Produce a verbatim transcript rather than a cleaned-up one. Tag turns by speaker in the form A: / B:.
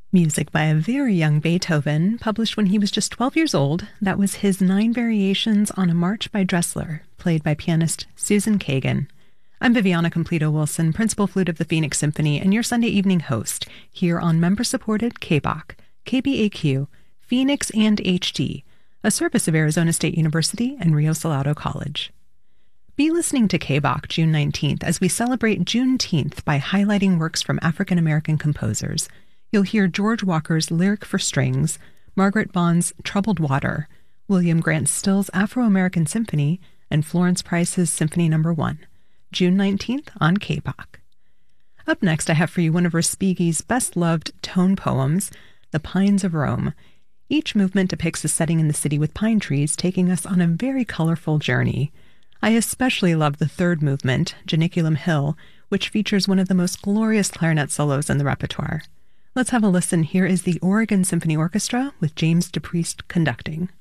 A: Music by a very young Beethoven, published when he was just twelve years old. That was his Nine Variations on a March by Dressler, played by pianist Susan Kagan. I'm Viviana Completo-Wilson, principal flute of the Phoenix Symphony, and your Sunday evening host here on member-supported K B A Q, K B A Q, Phoenix and H D, a service of Arizona State University and Rio Salado College. Be listening to K B A Q June nineteenth as we celebrate Juneteenth by highlighting works from African-American composers. You'll hear George Walker's Lyric for Strings, Margaret Bond's Troubled Water, William Grant Still's Afro-American Symphony, and Florence Price's Symphony Number One. June nineteenth on K B A Q. Up next, I have for you one of Respighi's best-loved tone poems, The Pines of Rome. Each movement depicts a setting in the city with pine trees, taking us on a very colorful journey. I especially love the third movement, Janiculum Hill, which features one of the most glorious clarinet solos in the repertoire. Let's have a listen. Here is the Oregon Symphony Orchestra with James DePriest conducting.